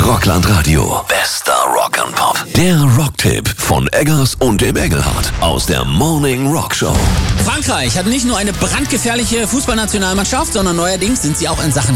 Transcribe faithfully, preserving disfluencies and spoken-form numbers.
Rockland Radio. Bester Rock and Pop. Der Rocktipp von Eggers und dem Engelhardt aus der Morning Rock Show. Frankreich hat nicht nur eine brandgefährliche Fußballnationalmannschaft, sondern neuerdings sind sie auch in Sachen